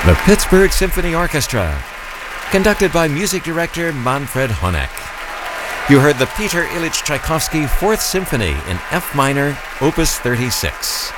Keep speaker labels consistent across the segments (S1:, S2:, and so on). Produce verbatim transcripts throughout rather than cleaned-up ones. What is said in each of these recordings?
S1: The Pittsburgh Symphony Orchestra, conducted by music director Manfred Honeck. You heard the Peter Ilyich Tchaikovsky Fourth Symphony in F minor, Opus thirty-six.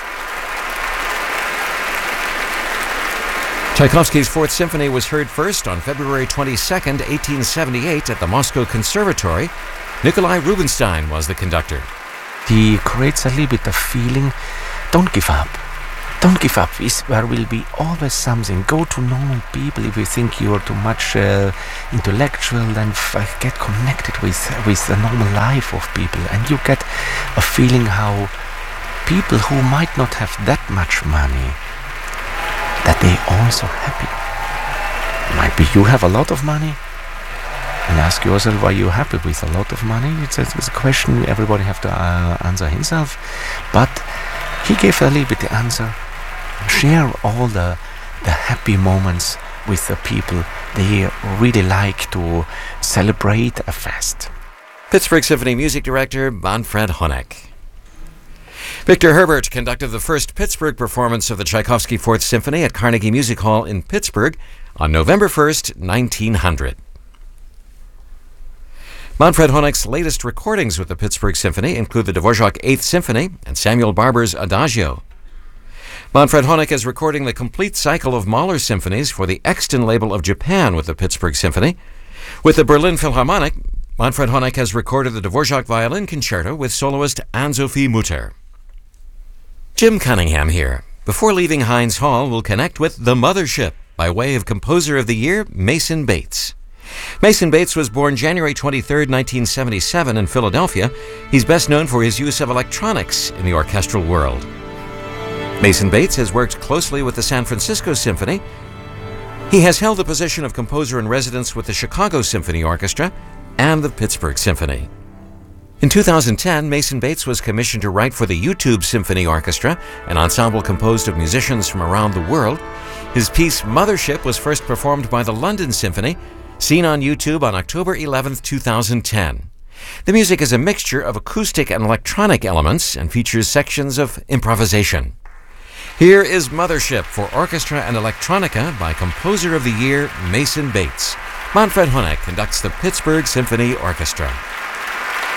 S1: Tchaikovsky's Fourth Symphony was heard first on February twenty-second, eighteen seventy-eight at the Moscow Conservatory. Nikolai Rubinstein was the conductor.
S2: He creates a little bit of feeling, don't give up. Don't give up. There will be always something. Go to normal people. If you think you are too much uh, intellectual, then f- get connected with with the normal life of people, and you get a feeling how people who might not have that much money, that they are also happy. Might be you have a lot of money, and ask yourself, are you happy with a lot of money? It's a, it's a question everybody have to uh, answer himself. But he gave a little bit the answer. Share all the the happy moments with the people. They really like to celebrate a fest.
S1: Pittsburgh Symphony music director Manfred Honeck. Victor Herbert conducted the first Pittsburgh performance of the Tchaikovsky Fourth Symphony at Carnegie Music Hall in Pittsburgh on November first, nineteen hundred. Manfred Honeck's latest recordings with the Pittsburgh Symphony include the Dvorak Eighth Symphony and Samuel Barber's Adagio. Manfred Honeck is recording the complete cycle of Mahler symphonies for the Exton label of Japan with the Pittsburgh Symphony. With the Berlin Philharmonic, Manfred Honeck has recorded the Dvorak Violin Concerto with soloist Anne-Sophie Mutter. Jim Cunningham here. Before leaving Heinz Hall, we'll connect with The Mothership by way of Composer of the Year, Mason Bates. Mason Bates was born January twenty-third, nineteen seventy-seven in Philadelphia. He's best known for his use of electronics in the orchestral world. Mason Bates has worked closely with the San Francisco Symphony. He has held the position of composer-in-residence with the Chicago Symphony Orchestra and the Pittsburgh Symphony. In two thousand ten, Mason Bates was commissioned to write for the YouTube Symphony Orchestra, an ensemble composed of musicians from around the world. His piece Mothership was first performed by the London Symphony, seen on YouTube on October eleventh, two thousand ten. The music is a mixture of acoustic and electronic elements and features sections of improvisation. Here is Mothership for Orchestra and Electronica by Composer of the Year, Mason Bates. Manfred Honeck conducts the Pittsburgh Symphony Orchestra.